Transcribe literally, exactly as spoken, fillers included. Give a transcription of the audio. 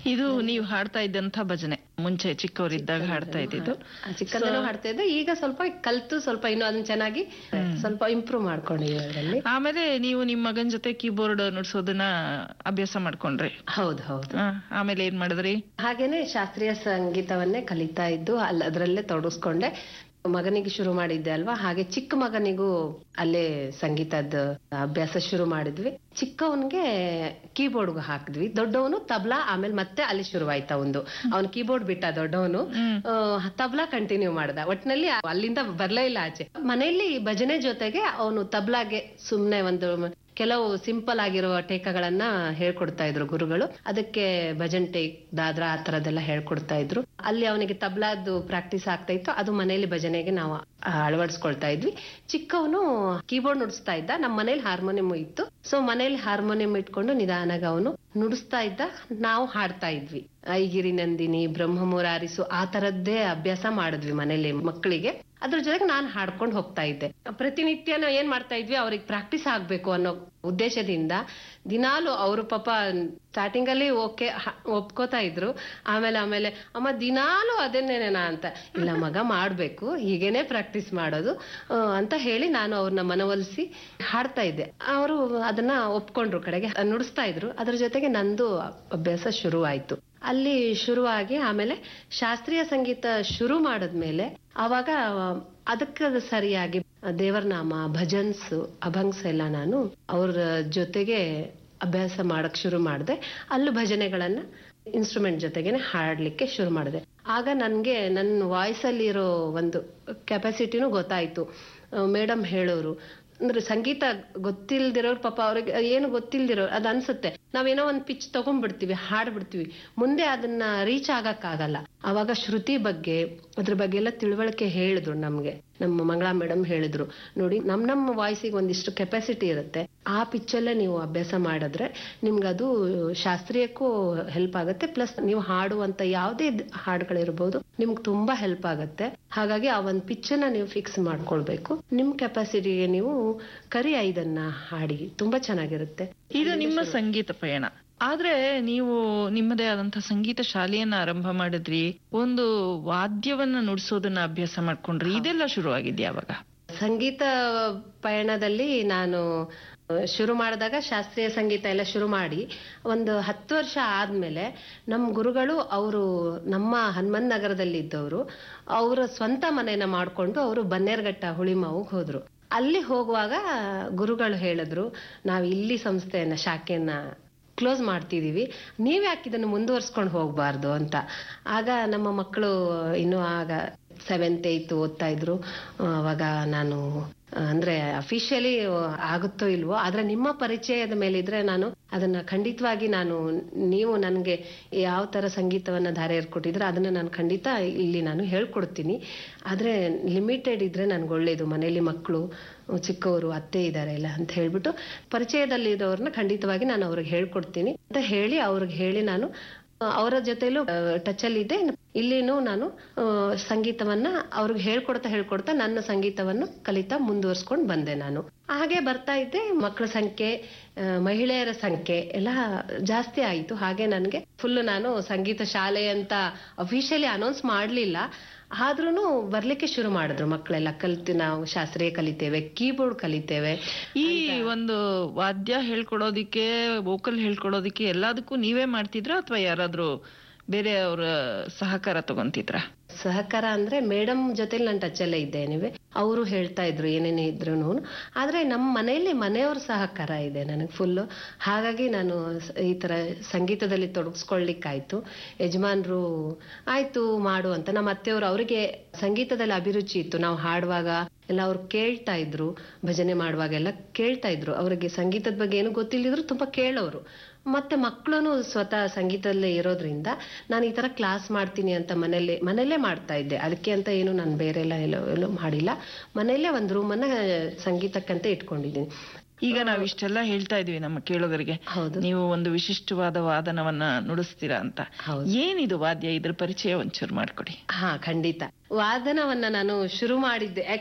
ಇದು ನೀವು ಹಾಡ್ತಾ ಇದ್ದಂತ ಭಜನೆ ಮುಂಚೆ ಚಿಕ್ಕವರಿದ್ದಾಗ ಹಾಡ್ತಾ ಇದ್ದಿದ್ದು? ಚಿಕ್ಕಂದನೂ ಹಾಡ್ತಾ ಇದ್ದೆ. ಈಗ ಸ್ವಲ್ಪ ಕಲ್ತು ಸ್ವಲ್ಪ ಇನ್ನು ಅದನ್ನ ಚೆನ್ನಾಗಿ ಸ್ವಲ್ಪ ಇಂಪ್ರೂವ್ ಮಾಡ್ಕೊಂಡಿದ್ದೀವಿ ಅದರಲ್ಲಿ. ಆಮೇಲೆ ನೀವು ನಿಮ್ ಮಗನ್ ಜೊತೆ ಕೀಬೋರ್ಡ್ ನುಡ್ಸೋದನ್ನ ಅಭ್ಯಾಸ ಮಾಡ್ಕೊಂಡ್ರಿ? ಹೌದು ಹೌದು. ಆಮೇಲೆ ಏನ್ ಮಾಡಿದ್ರಿ? ಹಾಗೇನೆ ಶಾಸ್ತ್ರೀಯ ಸಂಗೀತವನ್ನೇ ಕಲಿತಾ ಇದ್ದು ಅಲ್ಲ ಅದರಲ್ಲೇ ತೊಡಗಿಸ್ಕೊಂಡೆ. ಮಗನಿಗೆ ಶುರು ಮಾಡಿದ್ದೆ ಅಲ್ವಾ, ಹಾಗೆ ಚಿಕ್ಕ ಮಗನಿಗೂ ಅಲ್ಲೇ ಸಂಗೀತದ ಅಭ್ಯಾಸ ಶುರು ಮಾಡಿದ್ವಿ. ಚಿಕ್ಕವನ್ಗೆ ಕೀಬೋರ್ಡ್ಗೂ ಹಾಕಿದ್ವಿ, ದೊಡ್ಡವನು ತಬ್ಲಾ. ಆಮೇಲೆ ಮತ್ತೆ ಅಲ್ಲಿ ಶುರುವಾಯ್ತಾ ಒಂದು, ಅವನು ಕೀಬೋರ್ಡ್ ಬಿಟ್ಟ ದೊಡ್ಡವನು, ತಬ್ಲಾ ಕಂಟಿನ್ಯೂ ಮಾಡ್ದ. ಒಟ್ನಲ್ಲಿ ಅಲ್ಲಿಂದ ಬರ್ಲೇ ಇಲ್ಲ ಆಚೆ. ಮನೆಯಲ್ಲಿ ಭಜನೆ ಜೊತೆಗೆ ಅವನು ತಬ್ಲಾಗೆ ಸುಮ್ನೆ ಒಂದು ಕೆಲವು ಸಿಂಪಲ್ ಆಗಿರುವ ಟೇಕಗಳನ್ನ ಹೇಳ್ಕೊಡ್ತಾ ಇದ್ರು ಗುರುಗಳು. ಅದಕ್ಕೆ ಭಜನ್ ಟೇಕ್, ದಾದ್ರಾ ಆ ತರದೆಲ್ಲ ಹೇಳ್ಕೊಡ್ತಾ ಇದ್ರು. ಅಲ್ಲಿ ಅವನಿಗೆ ತಬ್ಲಾದ್ದು ಪ್ರಾಕ್ಟೀಸ್ ಆಗ್ತಾ ಇತ್ತು. ಅದು ಮನೆಯಲ್ಲಿ ಭಜನೆಗೆ ನಾವು ಅಳವಡಿಸ್ಕೊಳ್ತಾ ಇದ್ವಿ. ಚಿಕ್ಕವನು ಕೀಬೋರ್ಡ್ ನುಡಿಸ್ತಾ ಇದ್ದ. ನಮ್ಮ ಮನೇಲಿ ಹಾರ್ಮೋನಿಯಂ ಇತ್ತು. ಸೊ ಮನೇಲಿ ಹಾರ್ಮೋನಿಯಂ ಇಟ್ಕೊಂಡು ನಿಧಾನಾಗ ಅವನು ನುಡಿಸ್ತಾ ಇದ್ದ, ನಾವು ಹಾಡ್ತಾ ಇದ್ವಿ. ಐಗಿರಿ ನಂದಿನಿ, ಬ್ರಹ್ಮ ಮುರಾರಿಸು ಆ ತರದ್ದೇ ಅಭ್ಯಾಸ ಮಾಡಿದ್ವಿ ಮನೇಲಿ ಮಕ್ಕಳಿಗೆ. ಅದ್ರ ಜೊತೆಗೆ ನಾನು ಹಾಡ್ಕೊಂಡು ಹೋಗ್ತಾ ಇದ್ದೆ. ಪ್ರತಿನಿತ್ಯನ ಏನ್ ಮಾಡ್ತಾ ಇದ್ವಿ, ಅವ್ರಿಗೆ ಪ್ರಾಕ್ಟೀಸ್ ಆಗ್ಬೇಕು ಅನ್ನೋ ಉದ್ದೇಶದಿಂದ ದಿನಾಲು ಅವರು ಪಾಪ ಸ್ಟಾರ್ಟಿಂಗ್ ಅಲ್ಲಿ ಓಕೆ ಒಪ್ಕೋತಾ ಇದ್ರು. ಆಮೇಲೆ ಆಮೇಲೆ ಅಮ್ಮ ದಿನಾಲು ಅದನ್ನೇನೇನಾ ಅಂತ, ಇಲ್ಲ ಮಗ ಮಾಡ್ಬೇಕು, ಹೀಗೇನೆ ಪ್ರಾಕ್ಟೀಸ್ ಮಾಡೋದು ಅಂತ ಹೇಳಿ ನಾನು ಅವ್ರನ್ನ ಮನವೊಲಿಸಿ ಹಾಡ್ತಾ ಇದ್ದೆ. ಅವರು ಅದನ್ನ ಒಪ್ಕೊಂಡ್ರು, ಕಡೆಗೆ ನುಡಿಸ್ತಾ ಇದ್ರು. ಅದ್ರ ಜೊತೆಗೆ ನಂದು ಅಭ್ಯಾಸ ಶುರುವಾಯ್ತು. ಅಲ್ಲಿ ಶುರುವಾಗಿ ಆಮೇಲೆ ಶಾಸ್ತ್ರೀಯ ಸಂಗೀತ ಶುರು ಮಾಡದ್ಮೇಲೆ ಅವಾಗ ಅದಕ್ಕೆ ಸರಿಯಾಗಿ ದೇವರ ನಾಮ, ಭಜನ್ಸ್, ಅಭಂಗ್ಸ್ ಎಲ್ಲ ನಾನು ಅವ್ರ ಜೊತೆಗೆ ಅಭ್ಯಾಸ ಮಾಡಕ್ ಶುರು ಮಾಡಿದೆ. ಅಲ್ಲೂ ಭಜನೆಗಳನ್ನ ಇನ್ಸ್ಟ್ರೂಮೆಂಟ್ ಜೊತೆಗೇನೆ ಹಾಡ್ಲಿಕ್ಕೆ ಶುರು ಮಾಡಿದೆ. ಆಗ ನನ್ಗೆ ನನ್ನ ವಾಯ್ಸ್ ಅಲ್ಲಿ ಇರೋ ಒಂದು ಕೆಪಾಸಿಟಿನೂ ಗೊತ್ತಾಯ್ತು. ಮೇಡಮ್ ಹೇಳೋರು ಅಂದ್ರೆ ಸಂಗೀತ ಗೊತ್ತಿಲ್ದಿರೋರು ಪಾಪ ಅವ್ರಿಗೆ ಏನು ಗೊತ್ತಿಲ್ದಿರೋರು ಅದ್ ಅನ್ಸುತ್ತೆ, ನಾವೇನೋ ಒಂದ್ ಪಿಚ್ ತಗೊಂಡ್ಬಿಡ್ತೀವಿ, ಹಾಡ್ಬಿಡ್ತೀವಿ, ಮುಂದೆ ಅದನ್ನ ರೀಚ್ ಆಗಕ್ ಆಗಲ್ಲ. ಅವಾಗ ಶ್ರುತಿ ಬಗ್ಗೆ ಅದ್ರ ಬಗ್ಗೆ ಎಲ್ಲ ತಿಳುವಳಿಕೆ ಹೇಳಿದ್ರು ನಮ್ಗೆ. ನಮ್ಮ ಮಂಗಳಾ ಮೇಡಮ್ ಹೇಳಿದ್ರು, ನೋಡಿ ನಮ್ ನಮ್ಮ ವಾಯ್ಸಿಗೆ ಒಂದಿಷ್ಟು ಕೆಪಾಸಿಟಿ ಇರುತ್ತೆ, ಆ ಪಿಚ್ಚಲ್ಲೇ ನೀವು ಅಭ್ಯಾಸ ಮಾಡಿದ್ರೆ ನಿಮ್ಗದು ಶಾಸ್ತ್ರೀಯಕ್ಕೂ ಹೆಲ್ಪ್ ಆಗುತ್ತೆ, ಪ್ಲಸ್ ನೀವು ಹಾಡುವಂತ ಯಾವ್ದೇ ಹಾಡುಗಳಿರ್ಬೋದು ನಿಮ್ಗೆ ತುಂಬಾ ಹೆಲ್ಪ್ ಆಗುತ್ತೆ. ಹಾಗಾಗಿ ಆ ಒಂದ್ ಪಿಚ್ಚನ್ನ ನೀವು ಫಿಕ್ಸ್ ಮಾಡ್ಕೊಳ್ಬೇಕು. ನಿಮ್ ಕೆಪಾಸಿಟಿಗೆ ನೀವು ಕರಿ ಐದನ್ನ ಹಾಡಿ, ತುಂಬಾ ಚೆನ್ನಾಗಿರುತ್ತೆ. ಇದು ನಿಮ್ಮ ಸಂಗೀತ ಪಯಣ. ಆದ್ರೆ ನೀವು ನಿಮ್ಮದೇ ಆದಂತಹ ಸಂಗೀತ ಶಾಲೆಯನ್ನ ಆರಂಭ ಮಾಡಿದ್ರಿ, ಒಂದು ವಾದ್ಯವನ್ನ ನುಡಿಸೋದನ್ನ ಅಭ್ಯಾಸ ಮಾಡ್ಕೊಂಡ್ರಿ, ಇದೆಲ್ಲ ಶುರು ಆಗಿದ್ಯಾ ಅವಾಗ? ಸಂಗೀತ ಪಯಣದಲ್ಲಿ ನಾನು ಶುರು ಮಾಡಿದಾಗ ಶಾಸ್ತ್ರೀಯ ಸಂಗೀತ ಎಲ್ಲ ಶುರು ಮಾಡಿ ಒಂದು ಹತ್ತು ವರ್ಷ ಆದ್ಮೇಲೆ ನಮ್ಮ ಗುರುಗಳು ಅವರು ನಮ್ಮ ಹನುಮನ್ ನಗರದಲ್ಲಿ ಇದ್ದವರು, ಅವರ ಸ್ವಂತ ಮನೆಯನ್ನ ಮಾಡ್ಕೊಂಡು ಅವರು ಬನ್ನೇರ್ಘಟ್ಟ ಹುಳಿಮಾವಿಗೆ ಹೋದ್ರು. ಅಲ್ಲಿ ಹೋಗುವಾಗ ಗುರುಗಳು ಹೇಳಿದ್ರು, ನಾವ್ ಇಲ್ಲಿ ಸಂಸ್ಥೆಯನ್ನ ಶಾಖೆಯನ್ನ ಕ್ಲೋಸ್ ಮಾಡ್ತಿದೀವಿ, ನೀವ್ ಯಾಕೆ ಇದನ್ನು ಮುಂದುವರ್ಸ್ಕೊಂಡು ಹೋಗ್ಬಾರ್ದು ಅಂತ. ಆಗ ನಮ್ಮ ಮಕ್ಕಳು ಇನ್ನು ಆಗ ಸೆವೆಂತ್ ಏಯ್ತ್ ಓದ್ತಾ ಇದ್ರು. ಅವಾಗ ನಾನು ಅಂದ್ರೆ ಅಫಿಷಿಯಲಿ ಆಗುತ್ತೋ ಇಲ್ವೋ, ಆದ್ರೆ ನಿಮ್ಮ ಪರಿಚಯದ ಮೇಲಿದ್ರೆ ನಾನು ಅದನ್ನ ಖಂಡಿತವಾಗಿ ನಾನು, ನೀವು ನನ್ಗೆ ಯಾವ ತರ ಸಂಗೀತವನ್ನ ಧಾರೆ ಏರ್ಕೊಟ್ಟಿದ್ರೆ ಅದನ್ನ ನಾನು ಖಂಡಿತ ಇಲ್ಲಿ ನಾನು ಹೇಳ್ಕೊಡ್ತೀನಿ. ಆದ್ರೆ ಲಿಮಿಟೆಡ್ ಇದ್ರೆ ನನ್ಗೆ ಒಳ್ಳೇದು, ಮನೇಲಿ ಮಕ್ಕಳು ಚಿಕ್ಕವರು ಅತ್ತೆ ಇದಾರೆ ಇಲ್ಲ ಅಂತ ಹೇಳ್ಬಿಟ್ಟು ಪರಿಚಯದಲ್ಲಿ ಇರೋರ್ನ ಖಂಡಿತವಾಗಿ ನಾನು ಅವ್ರಿಗೆ ಹೇಳ್ಕೊಡ್ತೀನಿ ಅಂತ ಹೇಳಿ ಅವ್ರಿಗೆ ಹೇಳಿ ನಾನು ಅವರ ಜೊತೆಲೂ ಟಚ್ ಅಲ್ಲಿ ಇದ್ದೆ. ಇಲ್ಲಿನೂ ನಾನು ಸಂಗೀತವನ್ನ ಅವ್ರಿಗೆ ಹೇಳ್ಕೊಡ್ತಾ ಹೇಳ್ಕೊಡ್ತಾ ನನ್ನ ಸಂಗೀತವನ್ನು ಕಲಿತಾ ಮುಂದುವರ್ಸ್ಕೊಂಡ್ ಬಂದೆ. ನಾನು ಹಾಗೆ ಬರ್ತಾ ಇದ್ದೆ. ಮಕ್ಕಳ ಸಂಖ್ಯೆ, ಮಹಿಳೆಯರ ಸಂಖ್ಯೆ ಎಲ್ಲ ಜಾಸ್ತಿ ಆಯ್ತು. ಹಾಗೆ ನನ್ಗೆ ಫುಲ್ ನಾನು ಸಂಗೀತ ಶಾಲೆ ಅಂತ ಅಫಿಷಿಯಲಿ ಅನೌನ್ಸ್ ಮಾಡ್ಲಿಲ್ಲ, ಆದ್ರೂನು ಬರ್ಲಿಕ್ಕೆ ಶುರು ಮಾಡಿದ್ರು ಮಕ್ಕಳೆಲ್ಲ. ಕಲಿತು ನಾವು ಶಾಸ್ತ್ರೀಯ ಕಲಿತೇವೆ, ಕೀಬೋರ್ಡ್ ಕಲಿತೇವೆ. ಈ ಒಂದು ವಾದ್ಯ ಹೇಳ್ಕೊಡೋದಿಕ್ಕೆ, ವೋಕಲ್ ಹೇಳ್ಕೊಡೋದಿಕ್ಕೆ ಎಲ್ಲದಕ್ಕೂ ನೀವೇ ಮಾಡ್ತಿದ್ರ ಅಥವಾ ಯಾರಾದ್ರೂ ಬೇರೆ ಅವರ ಸಹಕಾರ ತಗೊಂತಿದ್ರ? ಸಹಕಾರ ಅಂದ್ರೆ ಮೇಡಮ್ ಜೊತೆ ನಾನು ಟಚ್ ಅಲ್ಲೇ ಇದ್ದೆ. ನೀವೇ ಅವರು ಹೇಳ್ತಾ ಇದ್ರು ಏನೇನೇ ಇದ್ರು. ಆದ್ರೆ ನಮ್ಮ ಮನೆಯಲ್ಲಿ ಮನೆಯವ್ರ ಸಹಕಾರ ಇದೆ ನನಗೆ ಫುಲ್. ಹಾಗಾಗಿ ನಾನು ಈ ತರ ಸಂಗೀತದಲ್ಲಿ ತೊಡಗಿಸ್ಕೊಳ್ಲಿಕ್ಕಾಯ್ತು. ಯಜಮಾನ್ರು ಆಯ್ತು ಮಾಡು ಅಂತ, ನಮ್ಮ ಅತ್ತೆಯವರು ಅವರಿಗೆ ಸಂಗೀತದಲ್ಲಿ ಅಭಿರುಚಿ ಇತ್ತು. ನಾವು ಹಾಡುವಾಗ ಎಲ್ಲ ಅವ್ರು ಕೇಳ್ತಾ ಇದ್ರು, ಭಜನೆ ಮಾಡುವಾಗೆಲ್ಲ ಕೇಳ್ತಾ ಇದ್ರು. ಅವರಿಗೆ ಸಂಗೀತದ ಬಗ್ಗೆ ಏನು ಗೊತ್ತಿಲ್ಲದಿದ್ರು ತುಂಬಾ ಕೇಳೋರು. ಮತ್ತೆ ಮಕ್ಕಳು ಸ್ವತಃ ಸಂಗೀತದಲ್ಲೇ ಇರೋದ್ರಿಂದ ನಾನು ಈ ತರ ಕ್ಲಾಸ್ ಮಾಡ್ತೀನಿ ಅಂತ ಮನೇಲೆ ಮನೇಲೆ ಮಾಡ್ತಾ ಇದ್ದೆ. ಅದಕ್ಕೆ ಅಂತ ಏನು ನಾನು ಬೇರೆ ಎಲ್ಲ ಎಲ್ಲೋ ಎಲ್ಲೋ ಮಾಡಿಲ್ಲ. ಮನೆಯಲ್ಲೇ ಒಂದ್ ರೂಮ್ ಅನ್ನ ಸಂಗೀತಕ್ಕಂತ ಇಟ್ಕೊಂಡಿದ್ದೀನಿ. ಈಗ ನಾವ್ ಇಷ್ಟೆಲ್ಲ ಹೇಳ್ತಾ ಇದೀವಿ ನಮ್ಮ ಕೇಳೋದರಿಗೆ, ನೀವು ಒಂದು ವಿಶಿಷ್ಟವಾದ ವಾದನವನ್ನ ನುಡಿಸ್ತೀರಾ ಅಂತ. ಏನಿದು ವಾದ್ಯ, ಇದ್ರ ಪರಿಚಯ ಒಂಚೂರು ಮಾಡ್ಕೊಡಿ. ಹಾ ಖಂಡಿತ. ವಾದನವನ್ನ ನಾನು ಶುರು ಮಾಡಿದ್ದೆ